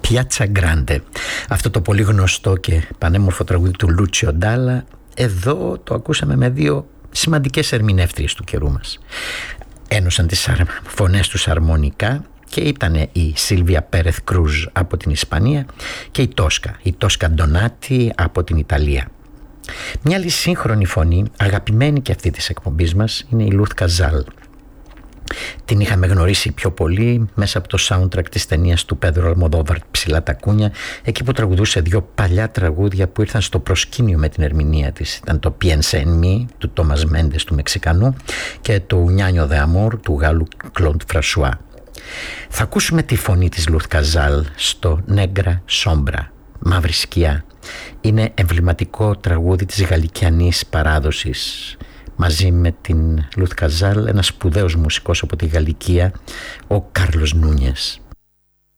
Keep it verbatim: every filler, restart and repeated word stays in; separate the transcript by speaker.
Speaker 1: Πιάτσα Γκράντε. Αυτό το πολύ γνωστό και πανέμορφο τραγούδι του Λούτσιο Ντάλα, εδώ το ακούσαμε με δύο σημαντικές ερμηνεύτριες του καιρού μας. Ένωσαν τις φωνές τους αρμονικά και ήταν η Σίλβια Πέρεθ Κρούζ από την Ισπανία και η Τόσκα, η Τόσκα Ντονάτι από την Ιταλία. Μια άλλη σύγχρονη φωνή, αγαπημένη και αυτή της εκπομπής μας, είναι η Λουθ Καζάλ. Την είχαμε γνωρίσει πιο πολύ μέσα από το soundtrack της ταινίας του Πέδρο Αλμοδόβαρ, Ψηλά τα κούνια, εκεί που τραγουδούσε δύο παλιά τραγούδια που ήρθαν στο προσκήνιο με την ερμηνεία της. Ήταν το Piensa en mí του Τόμας Μέντες του Μεξικανού και το Unñaño de Amor του Γάλλου Κλοντ Φρασουά. Θα ακούσουμε τη φωνή της Λουθ Καζάλ στο Negra Sombra, Μαύρη Σκιά. Είναι εμβληματικό τραγούδι της γαλλικιανής παράδοσης. Μαζί με την Λουθ Καζάλ, ένας σπουδαίος μουσικός από τη Γαλλικία, ο Κάρλος Νούνιες.